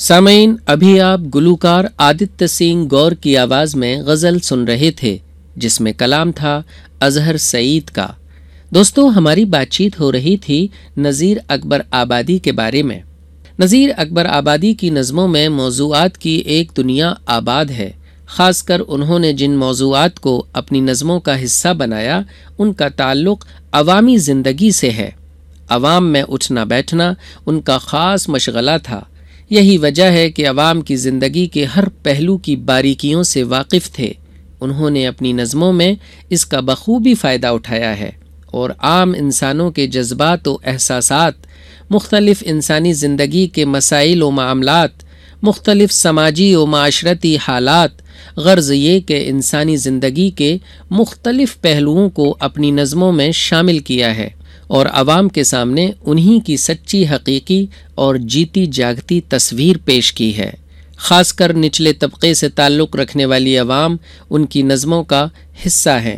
سامعین، ابھی آپ گلوکار آدتیہ سنگھ گور کی آواز میں غزل سن رہے تھے جس میں کلام تھا اظہر سعید کا۔ دوستو، ہماری بات چیت ہو رہی تھی نذیر اکبر آبادی کے بارے میں۔ نذیر اکبر آبادی کی نظموں میں موضوعات کی ایک دنیا آباد ہے۔ خاص کر انہوں نے جن موضوعات کو اپنی نظموں کا حصہ بنایا ان کا تعلق عوامی زندگی سے ہے۔ عوام میں اٹھنا بیٹھنا ان کا خاص مشغلہ تھا۔ یہی وجہ ہے کہ عوام کی زندگی کے ہر پہلو کی باریکیوں سے واقف تھے۔ انہوں نے اپنی نظموں میں اس کا بخوبی فائدہ اٹھایا ہے اور عام انسانوں کے جذبات و احساسات، مختلف انسانی زندگی کے مسائل و معاملات، مختلف سماجی و معاشرتی حالات، غرض یہ کہ انسانی زندگی کے مختلف پہلوؤں کو اپنی نظموں میں شامل کیا ہے اور عوام کے سامنے انہی کی سچی، حقیقی اور جیتی جاگتی تصویر پیش کی ہے۔ خاص کر نچلے طبقے سے تعلق رکھنے والی عوام ان کی نظموں کا حصہ ہیں۔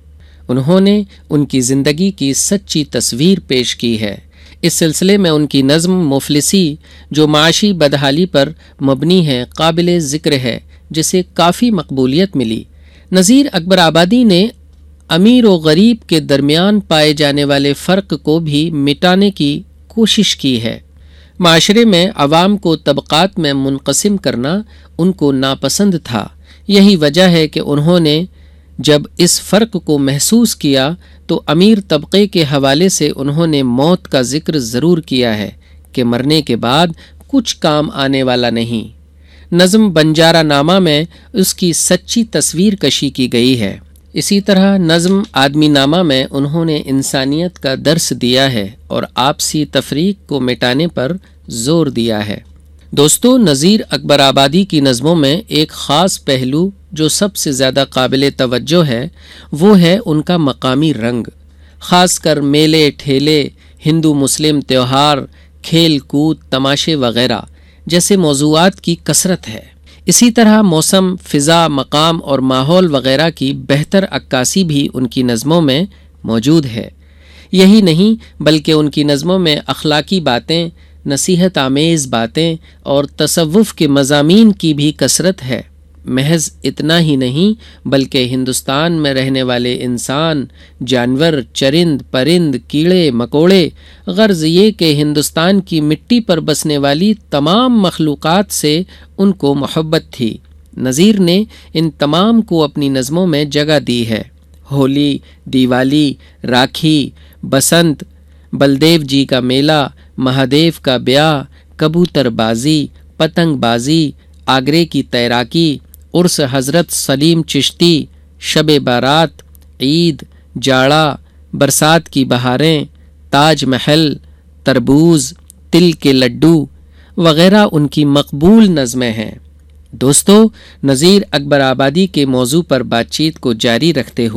انہوں نے ان کی زندگی کی سچی تصویر پیش کی ہے۔ اس سلسلے میں ان کی نظم مفلسی، جو معاشی بدحالی پر مبنی ہے، قابل ذکر ہے، جسے کافی مقبولیت ملی۔ نذیر اکبر آبادی نے امیر و غریب کے درمیان پائے جانے والے فرق کو بھی مٹانے کی کوشش کی ہے۔ معاشرے میں عوام کو طبقات میں منقسم کرنا ان کو ناپسند تھا۔ یہی وجہ ہے کہ انہوں نے جب اس فرق کو محسوس کیا تو امیر طبقے کے حوالے سے انہوں نے موت کا ذکر ضرور کیا ہے کہ مرنے کے بعد کچھ کام آنے والا نہیں۔ نظم بنجارہ نامہ میں اس کی سچی تصویر کشی کی گئی ہے۔ اسی طرح نظم آدمی نامہ میں انہوں نے انسانیت کا درس دیا ہے اور آپسی تفریق کو مٹانے پر زور دیا ہے۔ دوستو، نذیر اکبر آبادی کی نظموں میں ایک خاص پہلو جو سب سے زیادہ قابل توجہ ہے وہ ہے ان کا مقامی رنگ۔ خاص کر میلے ٹھیلے، ہندو مسلم تہوار، کھیل کود، تماشے وغیرہ جیسے موضوعات کی کثرت ہے۔ اسی طرح موسم، فضا، مقام اور ماحول وغیرہ کی بہتر عکاسی بھی ان کی نظموں میں موجود ہے۔ یہی نہیں بلکہ ان کی نظموں میں اخلاقی باتیں، نصیحت آمیز باتیں اور تصوف کے مضامین کی بھی کثرت ہے۔ محض اتنا ہی نہیں بلکہ ہندوستان میں رہنے والے انسان، جانور، چرند پرند، کیڑے مکوڑے، غرض یہ کہ ہندوستان کی مٹی پر بسنے والی تمام مخلوقات سے ان کو محبت تھی۔ نذیر نے ان تمام کو اپنی نظموں میں جگہ دی ہے۔ ہولی، دیوالی، راکھی، بسنت، بلدیو جی کا میلہ، مہادیو کا بیاہ، کبوتر بازی، پتنگ بازی، آگرے کی تیراکی، عرس حضرت سلیم چشتی، شب بارات، عید، جاڑا، برسات کی بہاریں، تاج محل، تربوز، تل کے لڈو وغیرہ ان کی مقبول نظمیں ہیں۔ دوستو، نذیر اکبر آبادی کے موضوع پر بات چیت کو جاری رکھتے ہوئے